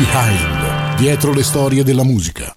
Behind, dietro le storie della musica.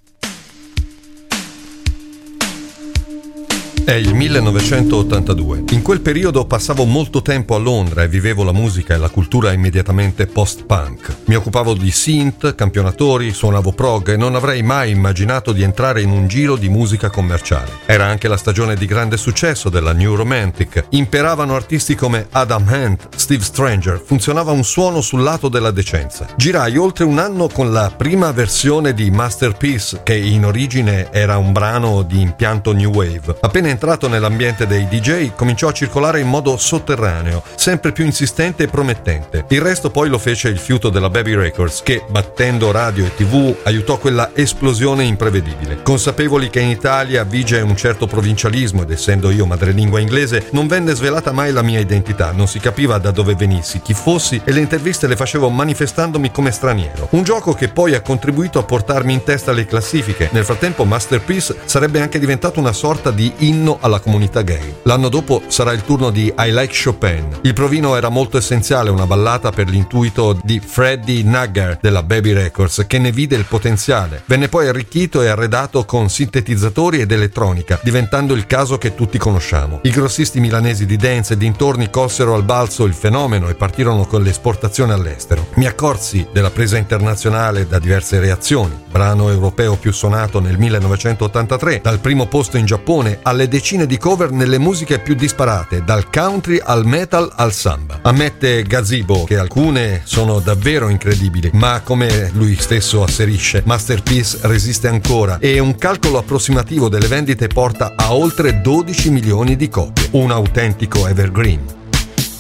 È il 1982. In quel periodo passavo molto tempo a Londra e vivevo la musica e la cultura immediatamente post-punk. Mi occupavo di synth, campionatori, suonavo prog e non avrei mai immaginato di entrare in un giro di musica commerciale. Era anche la stagione di grande successo della New Romantic. Imperavano artisti come Adam Ant, Steve Stranger, funzionava un suono sul lato della decenza. Girai oltre un anno con la prima versione di Masterpiece, che in origine era un brano di impianto New Wave. Appena entrato nell'ambiente dei DJ, cominciò a circolare in modo sotterraneo, sempre più insistente e promettente. Il resto poi lo fece il fiuto della Baby Records, che, battendo radio e TV, aiutò quella esplosione imprevedibile. Consapevoli che in Italia vige un certo provincialismo ed essendo io madrelingua inglese, non venne svelata mai la mia identità, non si capiva da dove venissi, chi fossi e le interviste le facevo manifestandomi come straniero. Un gioco che poi ha contribuito a portarmi in testa alle classifiche. Nel frattempo Masterpiece sarebbe anche diventato una sorta di inno alla comunità gay. L'anno dopo sarà il turno di I Like Chopin. Il provino era molto essenziale, una ballata per l'intuito di Freddie Naggar della Baby Records, che ne vide il potenziale. Venne poi arricchito e arredato con sintetizzatori ed elettronica, diventando il caso che tutti conosciamo. I grossisti milanesi di dance e dintorni colsero al balzo il fenomeno e partirono con l'esportazione all'estero. Mi accorsi della presa internazionale da diverse reazioni. Brano europeo più suonato nel 1983, dal primo posto in Giappone alle decine di cover nelle musiche più disparate, dal country al metal al samba. Ammette Gazebo che alcune sono davvero incredibili, ma come lui stesso asserisce, Masterpiece resiste ancora e un calcolo approssimativo delle vendite porta a oltre 12 milioni di copie. Un autentico evergreen.